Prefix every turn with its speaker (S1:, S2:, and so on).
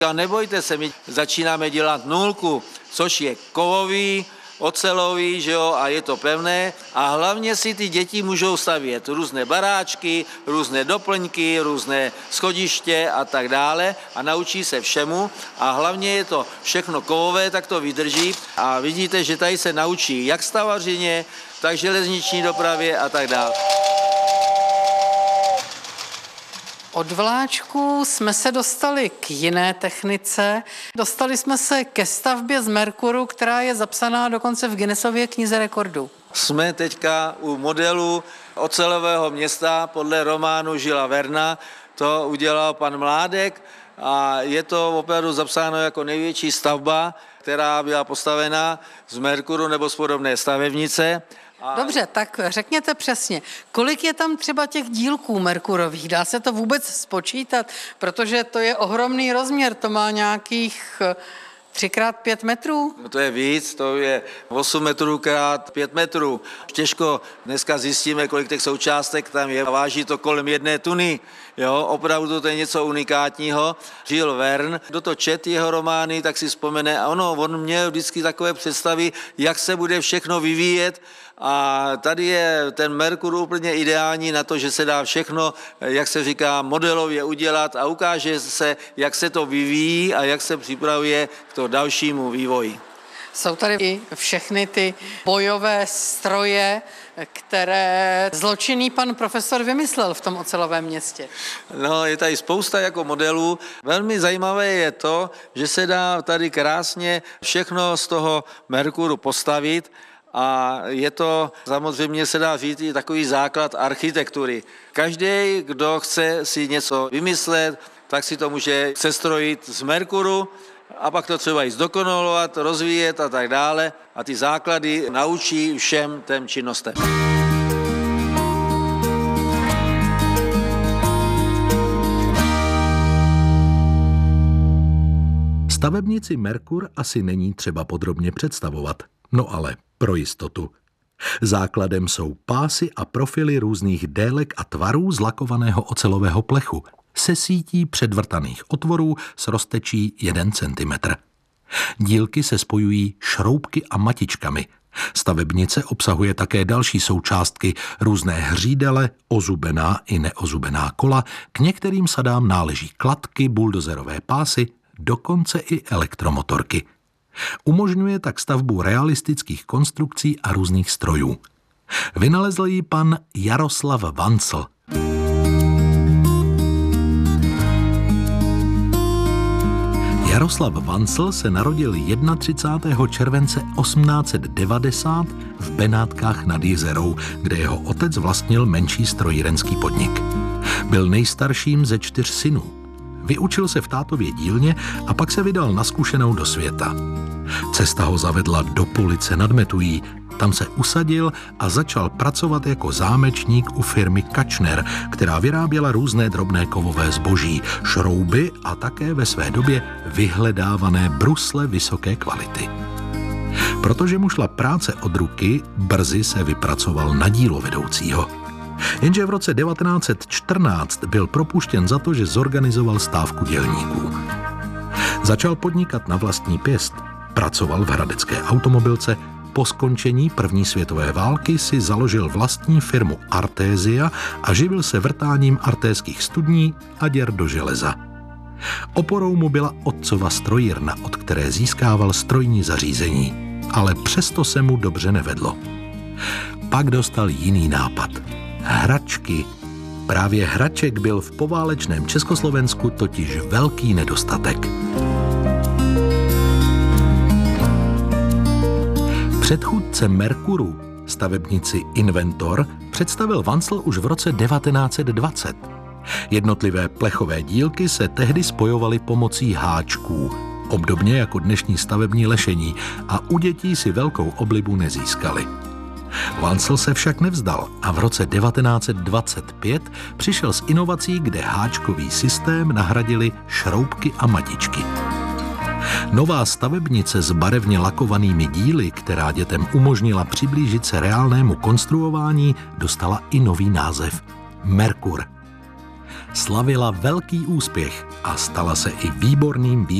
S1: A nebojte se, my začínáme dělat nulku, což je kovový, ocelový, že jo, a je to pevné a hlavně si ty děti můžou stavět různé baráčky, různé doplňky, různé schodiště a tak dále a naučí se všemu a hlavně je to všechno kovové, tak to vydrží a vidíte, že tady se naučí jak stavařině, tak železniční dopravě a tak dále.
S2: Od vláčků jsme se dostali k jiné technice. Dostali jsme se ke stavbě z merkuru, která je zapsaná dokonce v Guinnessově knize rekordů.
S1: Jsme teďka u modelu ocelového města podle románu Žila Verna. To udělal pan Mládek a je to opravdu zapsáno jako největší stavba, která byla postavena z merkuru nebo z podobné stavebnice.
S2: Dobře, tak řekněte přesně, kolik je tam třeba těch dílků merkurových? Dá se to vůbec spočítat? Protože to je ohromný rozměr, to má nějakých 3x5 metrů?
S1: No to je víc, to je 8 metrů krát 5 metrů. Těžko dneska zjistíme, kolik těch součástek tam je. Váží to kolem 1 tuny. Jo, opravdu to je něco unikátního. Jules Verne, kdo to čet jeho romány, tak si vzpomene, ano, on měl vždycky takové představy, jak se bude všechno vyvíjet. A tady je ten Merkur úplně ideální na to, že se dá všechno, jak se říká, modelově udělat a ukáže se, jak se to vyvíjí a jak se připravuje k tomu dalšímu vývoji.
S2: Jsou tady i všechny ty bojové stroje, které zločinný pan profesor vymyslel v tom ocelovém městě.
S1: No, je tady spousta jako modelů. Velmi zajímavé je to, že se dá tady krásně všechno z toho Merkuru postavit. A je to, samozřejmě se dá říct, i takový základ architektury. Každý, kdo chce si něco vymyslet, tak si to může sestrojit z Merkuru a pak to třeba i zdokonalovat, rozvíjet a tak dále. A ty základy naučí všem těm činnostem.
S3: Stavebnici Merkur asi není třeba podrobně představovat. No ale pro jistotu. Základem jsou pásy a profily různých délek a tvarů z lakovaného ocelového plechu se sítí předvrtaných otvorů s roztečí 1 cm. Dílky se spojují šroubky a matičkami. Stavebnice obsahuje také další součástky, různé hřídele, ozubená i neozubená kola, k některým sadám náleží kladky, buldozerové pásy, dokonce i elektromotorky. Umožňuje tak stavbu realistických konstrukcí a různých strojů. Vynalezl ji pan Jaroslav Vancl. Jaroslav Vancl se narodil 31. července 1890 v Benátkách nad Jizerou, kde jeho otec vlastnil menší strojírenský podnik. Byl nejstarším ze 4 synů. Vyučil se v tátově dílně a pak se vydal na zkušenou do světa. Cesta ho zavedla do Police nad Metují. Tam se usadil a začal pracovat jako zámečník u firmy Kačner, která vyráběla různé drobné kovové zboží, šrouby a také ve své době vyhledávané brusle vysoké kvality. Protože mu šla práce od ruky, brzy se vypracoval na dílovedoucího. Jenže v roce 1914 byl propuštěn za to, že zorganizoval stávku dělníků. Začal podnikat na vlastní pěst, pracoval v hradecké automobilce, po skončení první světové války si založil vlastní firmu Artésia a živil se vrtáním artéských studní a děr do železa. Oporou mu byla otcova strojírna, od které získával strojní zařízení, ale přesto se mu dobře nevedlo. Pak dostal jiný nápad. Hračky. Právě hraček byl v poválečném Československu totiž velký nedostatek. Předchůdce Merkuru, stavebnici Inventor, představil Vancl už v roce 1920. Jednotlivé plechové dílky se tehdy spojovaly pomocí háčků, obdobně jako dnešní stavební lešení, a u dětí si velkou oblibu nezískali. Vancl se však nevzdal a v roce 1925 přišel s inovací, kde háčkový systém nahradili šroubky a matičky. Nová stavebnice s barevně lakovanými díly, která dětem umožnila přiblížit se reálnému konstruování, dostala i nový název – Merkur. slavila velký úspěch a stala se i výborným